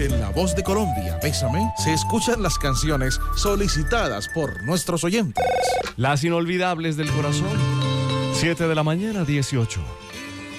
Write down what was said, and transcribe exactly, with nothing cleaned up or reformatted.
En La Voz de Colombia, Bésame, se escuchan las canciones solicitadas por nuestros oyentes. Las inolvidables del corazón. siete de la mañana, dieciocho.